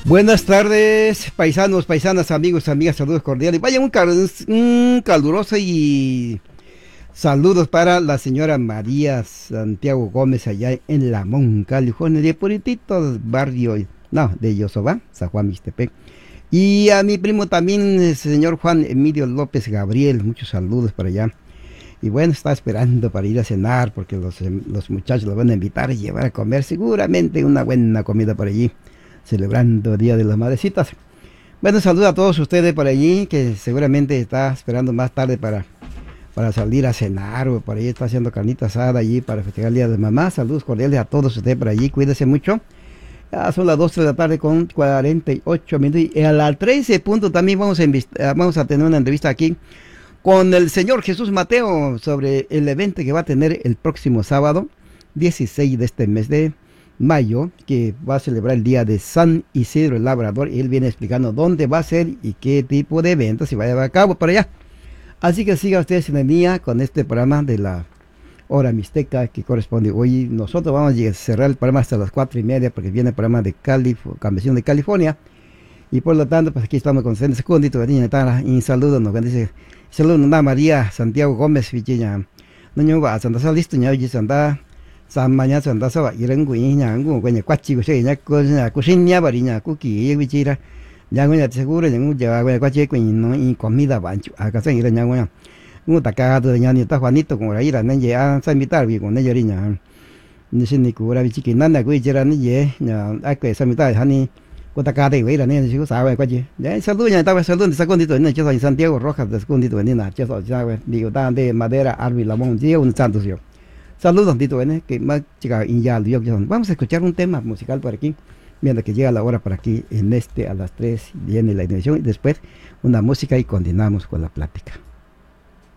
Buenas tardes, paisanos, paisanas, amigos, amigas, saludos cordiales. Vaya un caluroso y saludos para la señora María Santiago Gómez allá en Lamón, California, de puritito barrio, no, de Yosobá, San Juan Mixtepec. Y a mi primo también, el señor Juan Emilio López Gabriel, muchos saludos para allá. Y bueno, está esperando para ir a cenar porque los muchachos lo van a invitar y llevar a comer seguramente una buena comida por allí, celebrando Día de las Madrecitas. Bueno, saludos a todos ustedes por allí, que seguramente está esperando más tarde para salir a cenar, o por ahí está haciendo carnita asada allí para festejar el Día de Mamá. Saludos cordiales a todos ustedes por allí, cuídense mucho. Ya son las 12 de la tarde con 48 minutos. Y a las 13 punto también vamos a tener una entrevista aquí con el señor Jesús Mateo sobre el evento que va a tener el próximo sábado 16 de este mes de mayo, que va a celebrar el día de San Isidro el Labrador, y él viene explicando dónde va a ser y qué tipo de eventos se va a llevar a cabo por allá. Así que siga usted en línea con este programa de la Hora Mixteca que corresponde hoy. Nosotros vamos a cerrar el programa hasta las 4:30 porque viene el programa de Convención de California, y por lo tanto pues aquí estamos con un segundito y saludos, nos dice saludos a María Santiago Gómez Vichiña no va a Santa listo ya y Santa San mañana Santa Saba y Renguiña Nguña Cuachi Guseña Cocina Bariña Cookie Vichira ya Guña seguro ya Cuachi y comida bancho acá se irá ya un tacado de ñani está Juanito como ir a Nanya a invitar con ella riña ni sin ni cura bichi nanda guichera ni ye a que se mitad hani tacado de ir a Nanya chico sabe Cuachi ya saludos ya estaba saludando de Secundito en el Santiago Rojas de Secundito en Nina ya sabe digo tan de madera Arby Lamón yo un santo yo. Saludos, Tito, que más chica vamos a escuchar un tema musical por aquí, mientras que llega la hora por aquí, a las 3 viene la edición y después una música y continuamos con la plática.